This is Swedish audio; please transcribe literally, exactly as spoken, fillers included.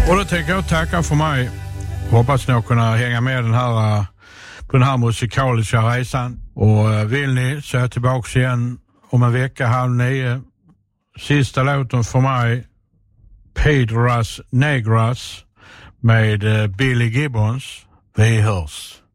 Och då tänker jag tacka för mig. Hoppas ni kunna hänga med den här, på den här musikaliska resan. Och vill ni så är jag tillbaka igen om en vecka, halv nio. Sista låten för mig, Piedras Negras med Billy Gibbons. Vi hörs.